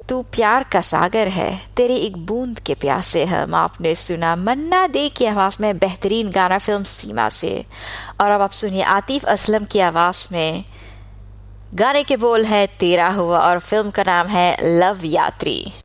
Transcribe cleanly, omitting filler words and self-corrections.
तू प्यार का सागर है, तेरी एक बूंद के प्यासे हम। आपने सुना मन्ना डे की आवाज़ में बेहतरीन गाना फिल्म सीमा से। और अब आप सुनिए आतिफ असलम की आवाज़ में। गाने के बोल है तेरा हुआ और फिल्म का नाम है लव यात्री।